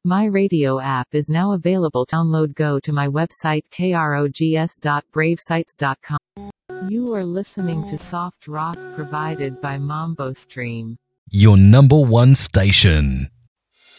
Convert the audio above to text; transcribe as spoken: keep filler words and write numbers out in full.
My radio app is now available. Download. Go to my website krogs dot brave sites dot com. You are listening to soft rock provided by Mambo Stream. Your number one station.